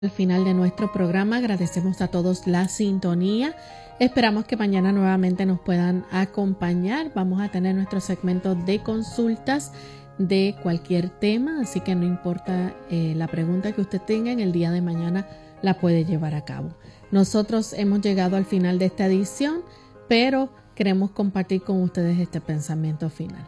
Al final de nuestro programa, agradecemos a todos la sintonía. Esperamos que mañana nuevamente nos puedan acompañar. Vamos a tener nuestro segmento de consultas de cualquier tema, así que no importa la pregunta que usted tenga, en el día de mañana la puede llevar a cabo. Nosotros hemos llegado al final de esta edición, pero queremos compartir con ustedes este pensamiento final.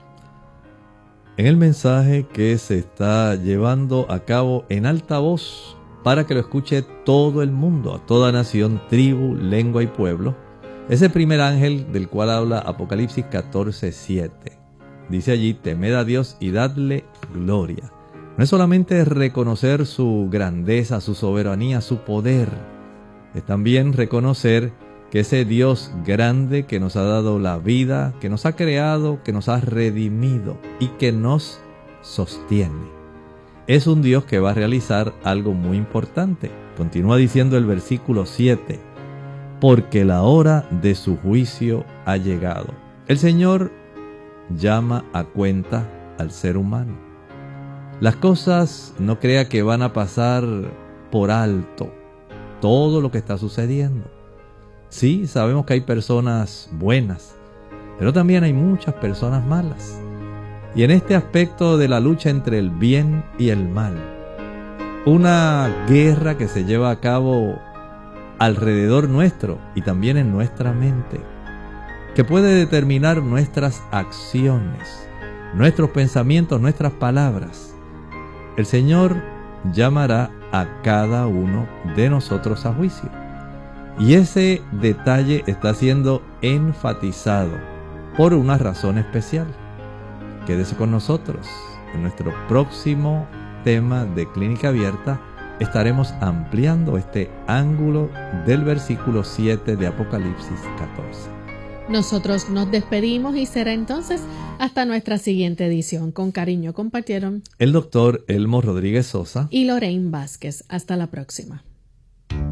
En el mensaje que se está llevando a cabo en alta voz, para que lo escuche todo el mundo, a toda nación, tribu, lengua y pueblo, ese primer ángel del cual habla Apocalipsis 14:7. Dice allí: temed a Dios y dadle gloria. No es solamente reconocer su grandeza, su soberanía, su poder, es también reconocer que ese Dios grande que nos ha dado la vida, que nos ha creado, que nos ha redimido y que nos sostiene, es un Dios que va a realizar algo muy importante. Continúa diciendo el versículo 7, porque la hora de su juicio ha llegado. El Señor llama a cuenta al ser humano. Las cosas no crea que van a pasar por alto todo lo que está sucediendo. Sí, sabemos que hay personas buenas, pero también hay muchas personas malas. Y en este aspecto de la lucha entre el bien y el mal, una guerra que se lleva a cabo alrededor nuestro y también en nuestra mente, que puede determinar nuestras acciones, nuestros pensamientos, nuestras palabras. El Señor llamará a cada uno de nosotros a juicio. Y ese detalle está siendo enfatizado por una razón especial. Quédese con nosotros. En nuestro próximo tema de Clínica Abierta estaremos ampliando este ángulo del versículo 7 de Apocalipsis 14. Nosotros nos despedimos y será entonces hasta nuestra siguiente edición. Con cariño compartieron el doctor Elmo Rodríguez Sosa y Lorraine Vázquez. Hasta la próxima.